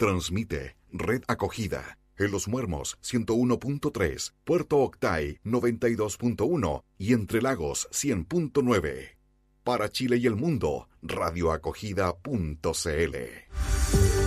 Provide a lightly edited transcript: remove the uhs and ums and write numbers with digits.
Transmite Red Acogida. En Los Muermos 101.3, Puerto Octay 92.1 y Entre Lagos 100.9. Para Chile y el mundo, radioacogida.cl.